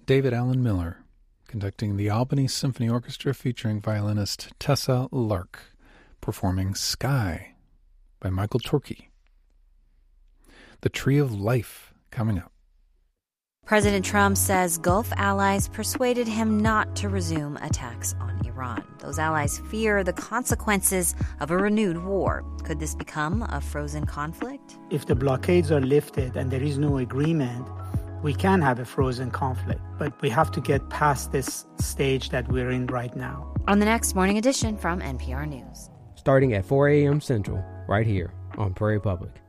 David Allen Miller, conducting the Albany Symphony Orchestra featuring violinist Tessa Lark, performing Sky by Michael Torke. The Tree of Life coming up. President Trump says Gulf allies persuaded him not to resume attacks on Iran. Those allies fear the consequences of a renewed war. Could this become a frozen conflict? If the blockades are lifted and there is no agreement, we can have a frozen conflict. But we have to get past this stage that we're in right now. On the next Morning Edition from NPR News. Starting at 4 a.m. Central, right here on Prairie Public.